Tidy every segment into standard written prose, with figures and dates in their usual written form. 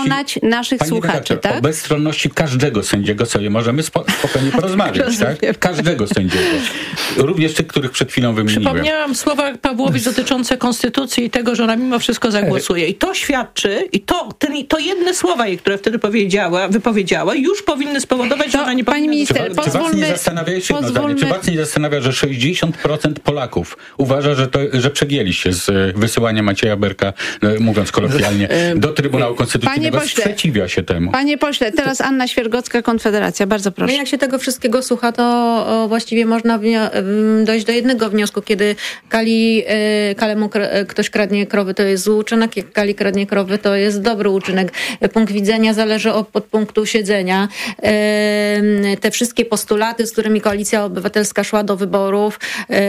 przekonać naszych słuchaczy, tak? O bezstronności każdego sędziego sobie możemy spokojnie porozmawiać, tak? Każdego sędziego. Również tych, których przed chwilą wymieniłem. Przypomniałam słowa Pawłowicz dotyczące konstytucji i tego, że ona mimo wszystko zagłosuje. I to świadczy, i to jedne słowa, które wtedy wypowiedziała, już powinny spowodować, że ona nie powinna... Pani minister, czy was nie zastanawia jeszcze jedno zdanie? Czy was nie zastanawia, że 60% Polaków uważa, że przegięliście z wysyłaniem Macieja Berka, mówiąc kolokwialnie, do Trybunału Konstytucyjnego, sprzeciwia się temu? Panie pośle, teraz Anna Świergocka, Konfederacja. Bardzo proszę. No jak się tego wszystkiego słucha, to właściwie można dojść do jednego wniosku. Kiedy Kalemu ktoś kradnie krowy, to jest zły uczynek. Jak Kali kradnie krowy, to jest dobry uczynek. Punkt widzenia zależy od punktu siedzenia. Te wszystkie postulaty, z którymi Koalicja Obywatelska szła do wyborów,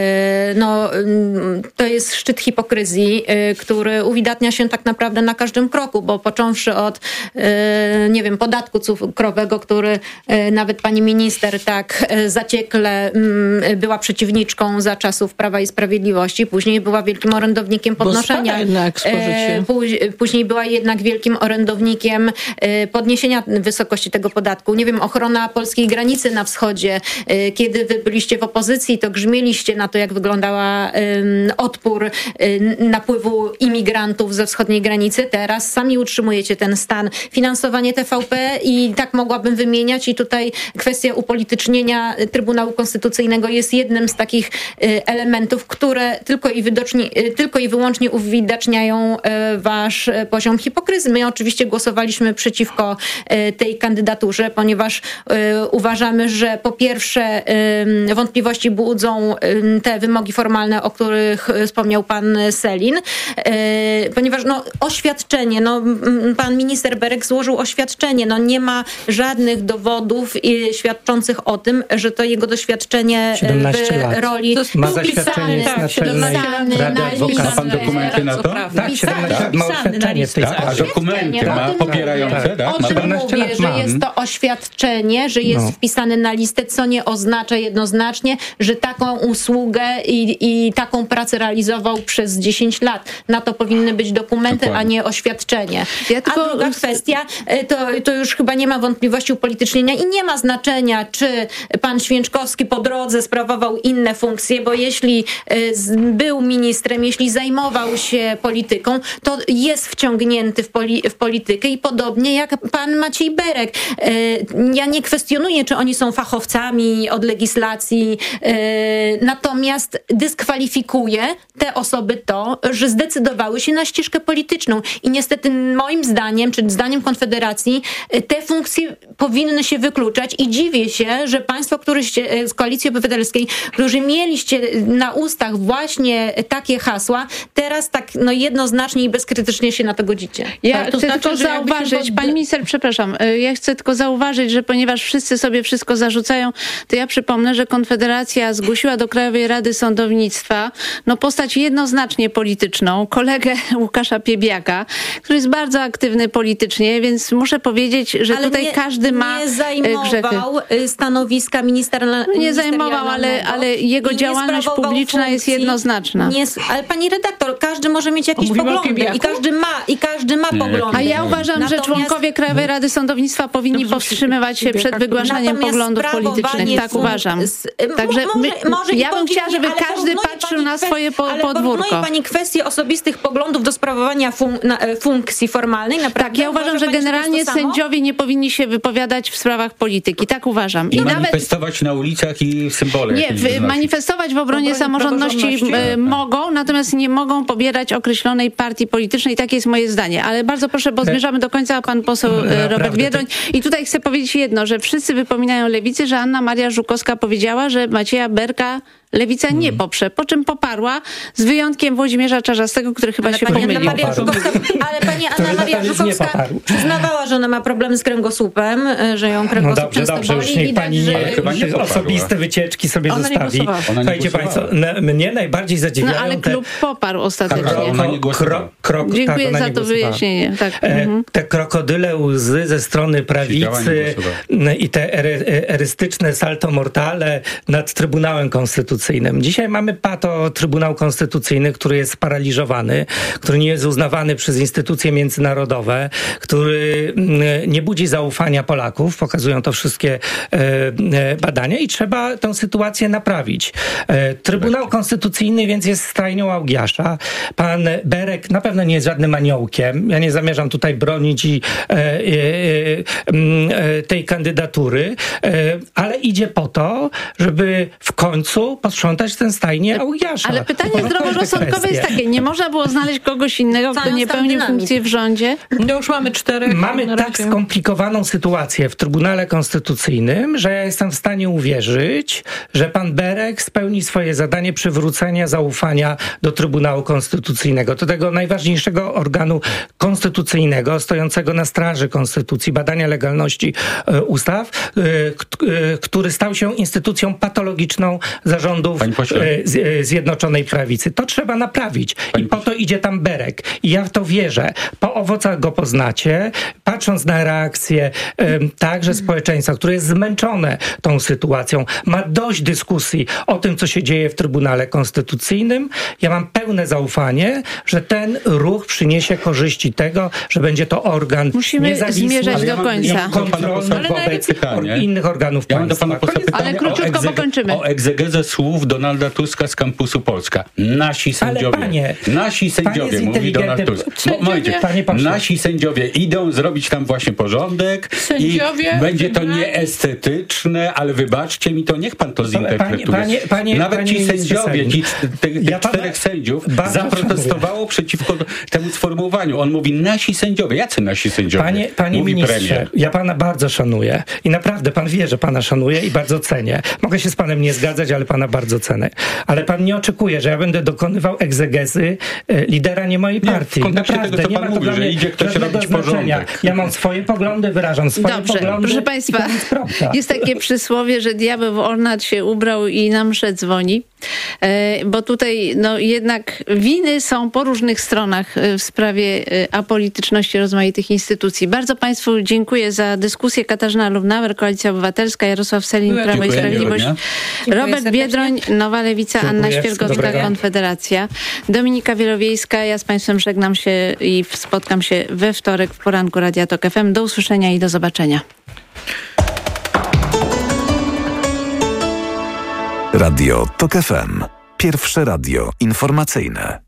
to jest szczyt hipokryzji, który uwidatnia się tak naprawdę na każdym kroku, bo począwszy od podatku cukrowego, który nawet pani minister tak zaciekle była przeciwniczką za czasów Prawa i Sprawiedliwości, później była wielkim orędownikiem podnoszenia. Później była jednak wielkim orędownikiem podniesienia wysokości tego podatku. Ochrona polskiej granicy na wschodzie. Kiedy wy byliście w opozycji, to grzmieliście na to, jak wyglądała odpór napływu imigrantów ze wschodniej granicy. Teraz sami utrzymujecie ten stan. Finansowanie TVP i tak mogłabym wymieniać i tutaj kwestia upolitycznienia Trybunału Konstytucyjnego jest jednym z takich elementów, które tylko i wyłącznie uwidaczniają wasz poziom hipokryzji. My oczywiście głosowaliśmy przeciwko tej kandydaturze, ponieważ uważamy, że po pierwsze wątpliwości budzą te wymogi formalne, o których wspomniał pan Sellin, ponieważ oświadczenie, pan minister Berek złożył oświadczenie, nie ma żadnych dowodów świadczących o tym, że to jego doświadczenie w roli ma zaświadczenie z Naczelnej Rady Adwokatów. Ma pan dokumenty na to? Tak, 17 lat ma oświadczenie w tej sprawie. A dokumenty ma popierające? O czym mówię, że jest to oświadczenie, że jest wpisany na listę, co nie oznacza jednoznacznie, że taką usługę i taką pracę realizował przez 10 lat. Na to powinny być dokumenty, dokładnie, a nie oświadczenie. A druga kwestia, to już chyba nie ma wątpliwości upolitycznienia i nie ma znaczenia, czy pan Święczkowski po drodze sprawował inne funkcje, bo jeśli był ministrem, jeśli zajmował się polityką, to jest wciągnięty w politykę i podobnie jak pan Maciej Berek. Ja nie kwestionuję, czy oni są fachowcami od legislacji, natomiast dyskwalifikuje te osoby to, że zdecydowały się na ścieżkę polityczną i niestety moim zdaniem, czy zdaniem Konfederacji, te funkcje powinny się wykluczać i dziwię się, że państwo, któryście z Koalicji Obywatelskiej, którzy mieliście na ustach właśnie takie hasła, teraz tak jednoznacznie i bezkrytycznie się na to godzicie. Ja chcę tylko zauważyć, pani minister, przepraszam, ja chcę tylko zauważyć, że ponieważ wszyscy sobie wszystko zarzucają, to ja przypomnę, że Konfederacja zgłosiła do Krajowej Rady Sądownictwa postać jednoznacznie polityczną, kolegę Łukasza Piebiaka, który jest bardzo aktywny politycznie, więc muszę powiedzieć, że ale tutaj każdy ma nie zajmował stanowiska nie zajmował, ale jego działalność publiczna jest jednoznaczna. Ale pani redaktor, każdy może mieć jakieś poglądy i każdy ma poglądy. A ja uważam, że członkowie Krajowej Rady Sądownictwa powinni powstrzymywać się przed wygłaszaniem poglądów politycznych. Tak uważam. Także ja bym chciała, żeby każdy patrzył na swoje podwórko. Porównuje pani kwestie osobistych poglądów do sprawowania funkcji formalnej. Tak, ja uważam, że generalnie sędziowie nie powinni się wypowiadać w sprawach polityki. Tak uważam. I manifestować na ulicach i symbole. Nie, manifestować w obronie samorządności mogą, natomiast nie mogą pobierać określonej partii politycznej. Takie jest moje zdanie. Ale bardzo proszę, bo zmierzamy do końca, a pan poseł Robert Biedroń. I tutaj chcę powiedzieć jedno, że wszyscy wypominają Lewicy, że Anna Maria Żukowska powiedziała, że Macieja Berka Lewica nie poprze, po czym poparła, z wyjątkiem Włodzimierza Czarzastego, który chyba się pomylił. Ale pani Anna Maria Żukowska przyznawała, że ona ma problem z kręgosłupem, że ją kręgosłup często boli. Już niech pani osobiste wycieczki sobie zostawi. Słuchajcie państwo, mnie najbardziej zadziwiają ale klub poparł ostatecznie. Dziękuję za to wyjaśnienie. Te krokodyle łzy ze strony prawicy i te erystyczne salto mortale nad Trybunałem Konstytucyjnym. Konstytucyjnym. Dzisiaj mamy Trybunał Konstytucyjny, który jest sparaliżowany, który nie jest uznawany przez instytucje międzynarodowe, który nie budzi zaufania Polaków. Pokazują to wszystkie badania i trzeba tę sytuację naprawić. Trybunał Konstytucyjny więc jest stajnią Augiasza. Pan Berek na pewno nie jest żadnym aniołkiem. Ja nie zamierzam tutaj bronić tej kandydatury, ale idzie po to, żeby w końcu posprzątać ten stajnię Augiasza. Ale pytanie zdroworozsądkowe jest takie, nie można było znaleźć kogoś innego, kto nie pełnił funkcji w rządzie? No już mamy 4. Mamy tak skomplikowaną sytuację w Trybunale Konstytucyjnym, że ja jestem w stanie uwierzyć, że pan Berek spełni swoje zadanie przywrócenia zaufania do Trybunału Konstytucyjnego, do tego najważniejszego organu konstytucyjnego, stojącego na straży konstytucji, badania legalności ustaw, który stał się instytucją patologiczną zarządów Zjednoczonej Prawicy. To trzeba naprawić. I po to idzie tam Berek. I ja w to wierzę. Po owocach go poznacie, patrząc na reakcję także społeczeństwa, które jest zmęczone tą sytuacją, ma dość dyskusji o tym, co się dzieje w Trybunale Konstytucyjnym. Ja mam pełne zaufanie, że ten ruch przyniesie korzyści tego, że będzie to organ niezawisły, zmierzać do końca. Kontrolny wobec innych organów państwa. Ale króciutko, bo kończymy. O egzegezę słów Donalda Tuska z kampusu Polska. Nasi sędziowie, mówi Donald Tusk. Nasi sędziowie idą zrobić tam właśnie porządek i będzie to nieestetyczne, ale wybaczcie mi to, niech pan to zinterpretuje. Nawet ci sędziowie, tych 4 sędziów zaprotestowało przeciwko temu sformułowaniu. On mówi nasi sędziowie. Jacy nasi sędziowie? Panie ministrze, ja pana bardzo szanuję i naprawdę pan wie, że pana szanuję i bardzo cenię. Mogę się z panem nie zgadzać, ale pana bardzo cenę. Ale pan nie oczekuje, że ja będę dokonywał egzegezy lidera nie mojej partii. W kontekście tego, co pan mówi, że idzie ktoś robić porządek. Ja mam swoje poglądy, wyrażam swoje poglądy. Proszę państwa, jest takie przysłowie, że diabeł w ornat się ubrał i na mszę dzwoni. Bo tutaj jednak winy są po różnych stronach w sprawie apolityczności rozmaitych instytucji. Bardzo państwu dziękuję za dyskusję. Katarzyna Lubnauer, Koalicja Obywatelska, Jarosław Sellin, Prawo i Sprawiedliwość, Robert Biedroń, Nowa Lewica, Anna Świergowska, Konfederacja, Dominika Wielowiejska. Ja z państwem żegnam się i spotkam się we wtorek w poranku Radia Tok FM. Do usłyszenia i do zobaczenia. Radio Tok FM. Pierwsze radio informacyjne.